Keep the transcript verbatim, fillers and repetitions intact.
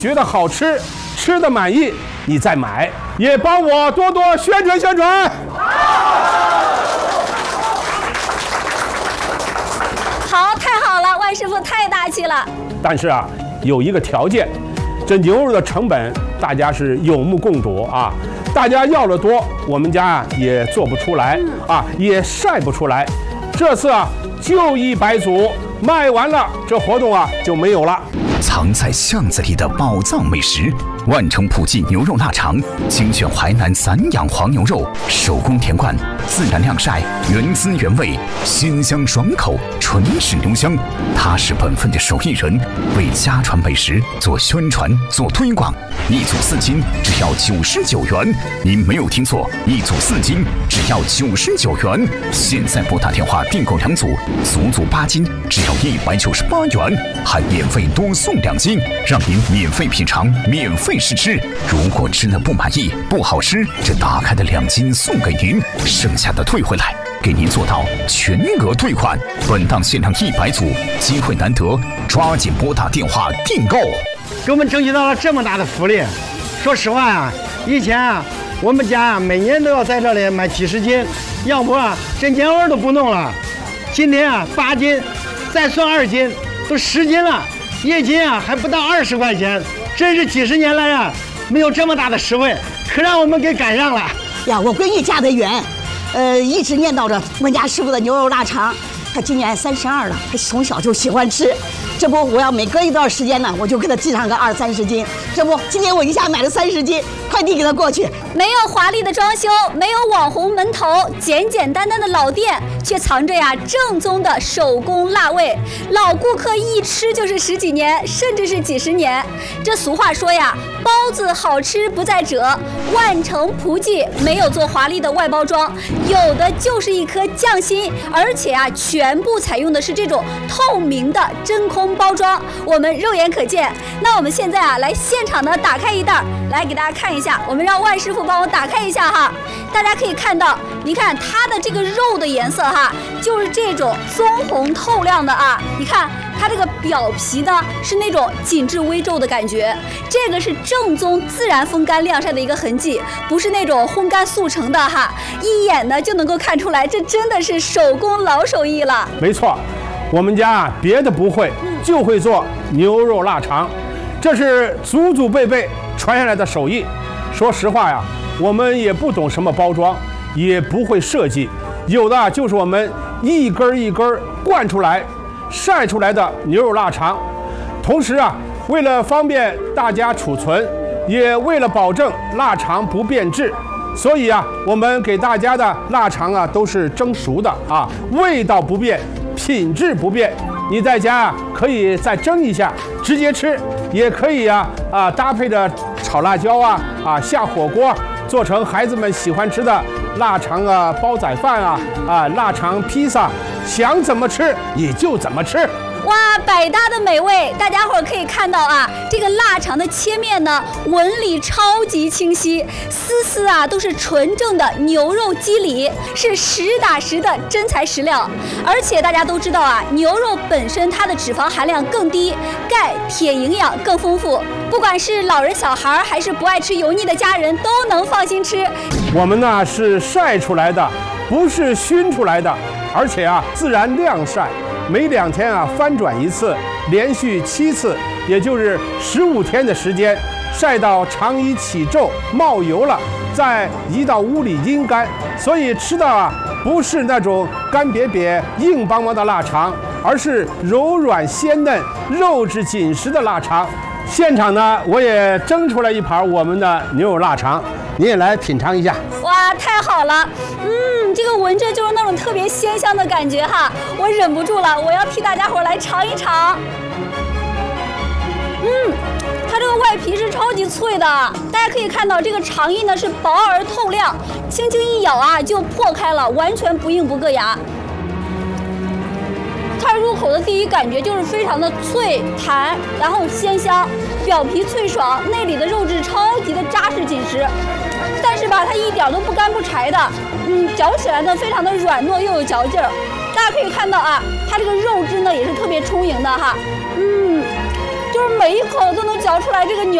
觉得好吃，吃的满意，你再买，也帮我多多宣传宣传。 好，太好了，万师傅太大气了。 但是啊，有一个条件，这牛肉的成本大家是有目共睹啊。大家要的多，我们家啊也做不出来啊，也晒不出来。这次啊，就一百组，卖完了，这活动啊就没有了。 藏在巷子里的宝藏美食，万城普记牛肉腊肠，精选淮南散养黄牛肉，手工填灌，自然晾晒，原汁原味，鲜香爽口，纯是牛香。他是本分的手艺人，为家传美食做宣传、做推广。一组四斤只要九十九元，您没有听错，一组四斤只要九十九元。现在拨打电话订购两组，足足八斤只要一百九十八元，还免费多送两斤，让您免费品尝，免费试吃。如果吃了不满意、不好吃，这打开的两斤送给您，剩下的退回来，给您做到全额退款。本档限量一百组，机会难得，抓紧拨打电话订购。 给我们争取到了这么大的福利。说实话啊，以前啊，我们家啊每年都要在这里买几十斤，要不啊这年味都不弄了。今天啊八斤，再算二斤，都十斤了，一斤啊还不到二十块钱，真是几十年来啊没有这么大的实惠，可让我们给赶上了呀！我闺女嫁得远，呃，一直念叨着我们家师傅的牛肉腊肠。她今年三十二了，她从小就喜欢吃。这不，我要每隔一段时间呢，我就给她寄上个二三十斤。这不，今天我一下买了三十斤，快递给她过去。 没有华丽的装修，没有网红门头，简简单单的老店，却藏着呀正宗的手工辣味。老顾客一吃就是十几年，甚至是几十年。这俗话说呀，包子好吃不在褶。万城普记没有做华丽的外包装，有的就是一颗匠心，而且啊，全部采用的是这种透明的真空包装，我们肉眼可见。那我们现在啊，来现场的打开一袋，来给大家看一下。我们让万师傅帮我打开一下哈，大家可以看到，你看它的这个肉的颜色哈，就是这种棕红透亮的啊。你看它这个表皮呢，是那种紧致微皱的感觉，这个是正宗自然风干晾晒的一个痕迹，不是那种烘干速成的哈，一眼呢就能够看出来，这真的是手工老手艺了。 没错，我们家啊别的不会，就会做牛肉腊肠，这是祖祖辈辈传下来的手艺。说实话呀，我们也不懂什么包装，也不会设计，有的就是我们一根一根灌出来、晒出来的牛肉腊肠。同时啊，为了方便大家储存，也为了保证腊肠不变质，所以啊，我们给大家的腊肠啊都是蒸熟的啊，味道不变，品质不变。你在家啊可以再蒸一下，直接吃，也可以啊啊搭配着炒辣椒啊啊下火锅，做成孩子们喜欢吃的腊肠啊煲仔饭啊啊腊肠披萨，想怎么吃你就怎么吃。 哇，百搭的美味！大家伙儿可以看到啊，这个腊肠的切面呢，纹理超级清晰，丝丝啊都是纯正的牛肉肌理，是实打实的真材实料。而且大家都知道啊，牛肉本身它的脂肪含量更低，钙、铁营养更丰富，不管是老人小孩还是不爱吃油腻的家人，都能放心吃。 我们呢是晒出来的，不是熏出来的，而且啊自然晾晒。每两天啊翻转一次，连续七次，也就是十五天的时间，晒到肠衣起皱冒油了，再移到屋里阴干。所以吃的啊不是那种干瘪瘪硬邦邦的腊肠，而是柔软鲜嫩、肉质紧实的腊肠。现场呢，我也蒸出来一盘我们的牛肉腊肠，你也来品尝一下。 哇，太好了！嗯，这个闻着就是那种特别鲜香的感觉哈，我忍不住了，我要替大家伙来尝一尝。嗯，它这个外皮是超级脆的，大家可以看到这个肠衣呢是薄而透亮，轻轻一咬啊就破开了，完全不硬不硌牙。它入口的第一感觉就是非常的脆弹，然后鲜香，表皮脆爽，内里的肉质超级的扎实紧实。但是吧，它一点都不干不柴的，嗯，嚼起来呢非常的软糯又有嚼劲儿。大家可以看到啊，它这个肉质呢也是特别充盈的哈，嗯，就就是每一口都能嚼出来这个牛